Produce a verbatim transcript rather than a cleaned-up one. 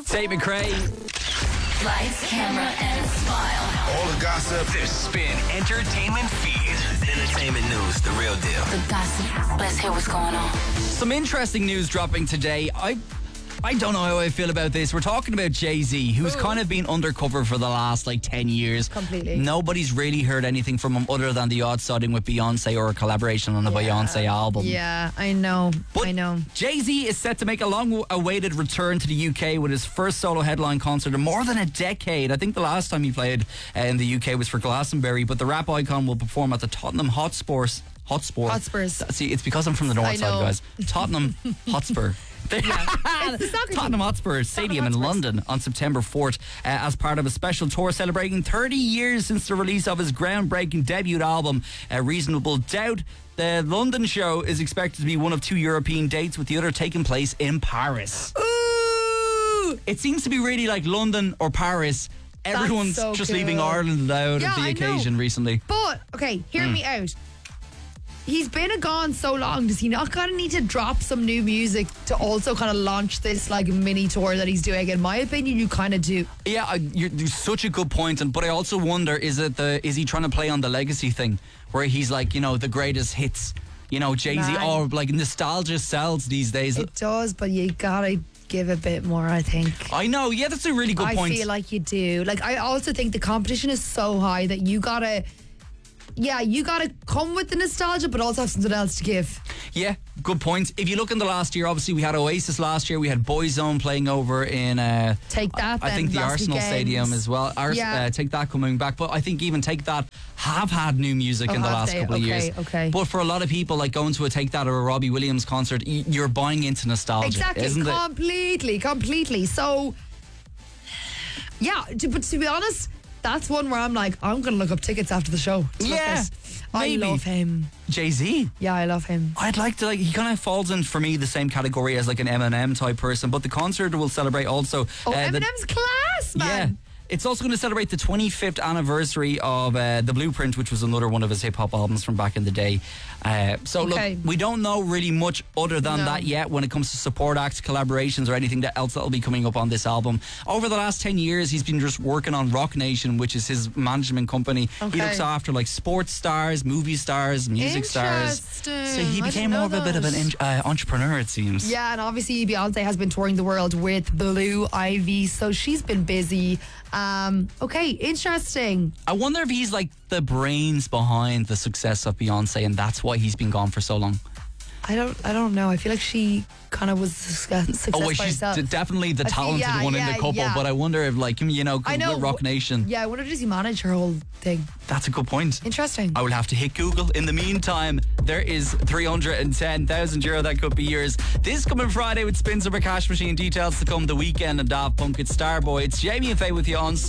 Tate McRae. Lights, camera, and smile. All the gossip. The Spin Entertainment Feed. Entertainment news, the real deal. The gossip. Let's hear what's going on. Some interesting news dropping today. I I don't know how I feel about this. We're talking about Jay-Z, who's Ooh. kind of been undercover for the last like ten years. Completely. Nobody's really heard anything from him other than the odd sighting with Beyonce or a collaboration on a yeah. Beyonce album. Yeah, I know. But I know. Jay-Z is set to make a long-awaited return to the U K with his first solo headline concert in more than a decade. I think the last time he played uh, in the U K was for Glastonbury, but the rap icon will perform at the Tottenham Hotspurs. Hotspur. Hotspurs. See, it's because I'm from the north side, guys. Tottenham Hotspur. Yeah. Tottenham Hotspur Stadium in London on September fourth uh, as part of a special tour celebrating thirty years since the release of his groundbreaking debut album, uh, Reasonable Doubt. The London show is expected to be one of two European dates, with the other taking place in Paris. Ooh! It seems to be really like London or Paris. Everyone's so just cool. leaving Ireland out yeah, of the I occasion know. recently. But, okay, hear mm. me out. He's been a gone so long. Does he not kind of need to drop some new music to also kind of launch this like mini tour that he's doing? In my opinion, you kind of do. Yeah, I, you're, you're such a good point, and but I also wonder: is it the is he trying to play on the legacy thing, where he's like, you know, the greatest hits, you know, Jay-Z, or like nostalgia sells these days. It does, but you gotta give a bit more, I think. I know. Yeah, that's a really good I point. I feel like you do. Like, I also think the competition is so high that you gotta. Yeah, you gotta come with the nostalgia, but also have something else to give. Yeah, good point. If you look in the last year, obviously we had Oasis last year. We had Boyzone playing over in uh, Take That. I, I think the Arsenal weekend. Stadium as well. Ars- yeah. uh, Take That coming back, but I think even Take That have had new music oh, in the last they? couple okay, of years. Okay. But for a lot of people, like going to a Take That or a Robbie Williams concert, y- you're buying into nostalgia, exactly, isn't it? Completely, completely. So, yeah, to, but to be honest, that's one where I'm like, I'm gonna look up tickets after the show. Yeah. Maybe. I love him. Jay-Z. Yeah, I love him. I'd like to, like, he kind of falls in for me the same category as like an Eminem type person, but the concert will celebrate also. Oh, uh, Eminem's the, class, man. Yeah. It's also going to celebrate the twenty-fifth anniversary of uh, The Blueprint, which was another one of his hip-hop albums from back in the day. Uh, so, okay. look, we don't know really much other than no. that yet when it comes to support acts, collaborations, or anything else that will be coming up on this album. Over the last ten years, he's been just working on Rock Nation, which is his management company. Okay. He looks after, like, sports stars, movie stars, music stars. So he became more of a bit of an in- uh, entrepreneur, it seems. Yeah, and obviously Beyonce has been touring the world with Blue Ivy, so she's been busy. Um, okay, interesting. I wonder if he's like the brains behind the success of Beyonce, and that's why he's been gone for so long. I don't I don't know. I feel like she kind of was success, success oh, well, by she's herself. d- definitely the I feel- talented yeah, one yeah, in the couple, yeah. but I wonder if, like, you know, I know with Rock Nation. Yeah, I wonder does he manage her whole thing? That's a good point. Interesting. I will have to hit Google. In the meantime, there is three hundred ten thousand euro that could be yours. This coming Friday with Spins Over Cash Machine. Details to come the weekend and Daft Punk. It's Starboy. It's Jamie and Faye with you on